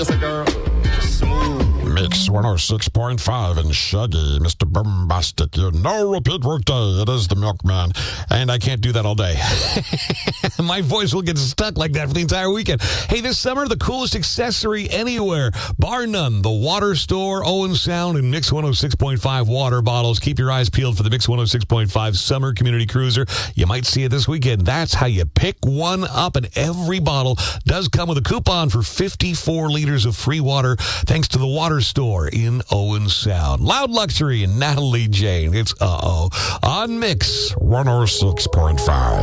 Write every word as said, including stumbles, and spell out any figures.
It's a girl. Smooth. Mix one oh six point five and Shaggy, Mister Bombastic. You no repeat workday. It is the Milkman. And I can't do that all day. My voice will get stuck like that for the entire weekend. Hey, this summer, the coolest accessory anywhere. Bar none. The Water Store, Owen Sound, and Mix one oh six point five water bottles. Keep your eyes peeled for the Mix one oh six point five Summer Community Cruiser. You might see it this weekend. That's how you pick one up, and every bottle does come with a coupon for fifty-four liters of free water, thanks to the Water Store in Owen Sound. Loud Luxury and Natalie Jane. It's Uh-Oh on Mix one oh six point five.